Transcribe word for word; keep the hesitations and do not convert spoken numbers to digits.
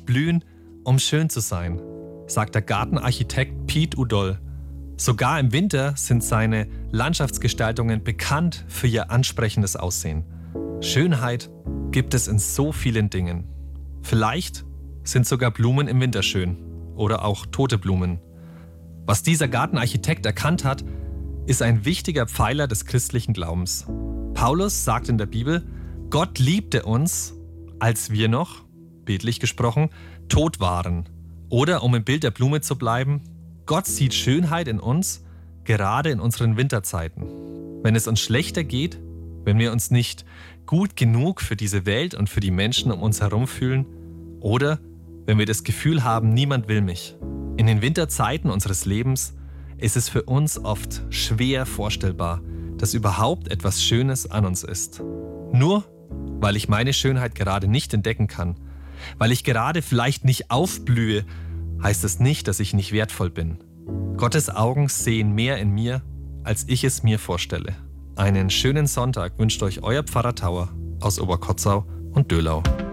nicht blühen, um schön zu sein, sagt der Gartenarchitekt Piet Oudol. Sogar im Winter sind seine Landschaftsgestaltungen bekannt für ihr ansprechendes Aussehen. Schönheit gibt es in so vielen Dingen. Vielleicht sind sogar Blumen im Winter schön oder auch tote Blumen. Was dieser Gartenarchitekt erkannt hat, ist ein wichtiger Pfeiler des christlichen Glaubens. Paulus sagt in der Bibel, Gott liebte uns, als wir noch, bildlich gesprochen, tot waren. Oder, um im Bild der Blume zu bleiben, Gott sieht Schönheit in uns, gerade in unseren Winterzeiten. Wenn es uns schlechter geht, wenn wir uns nicht gut genug für diese Welt und für die Menschen um uns herum fühlen, oder wenn wir das Gefühl haben, niemand will mich. In den Winterzeiten unseres Lebens ist es für uns oft schwer vorstellbar, dass überhaupt etwas Schönes an uns ist. Nur weil ich meine Schönheit gerade nicht entdecken kann, weil ich gerade vielleicht nicht aufblühe, heißt es nicht, dass ich nicht wertvoll bin. Gottes Augen sehen mehr in mir, als ich es mir vorstelle. Einen schönen Sonntag wünscht euch euer Pfarrer Tauer aus Oberkotzau und Döhlau.